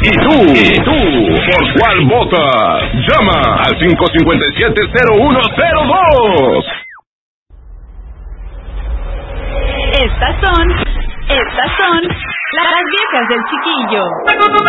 ¿Y tú? ¿Por cuál votas? Llama al 557-0102. Estas son las viejas del chiquillo.